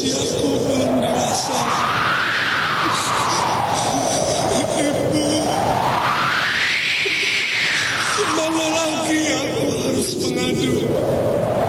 usiaku belum dewasa. Ibu, kemana lagi aku harus mengadu?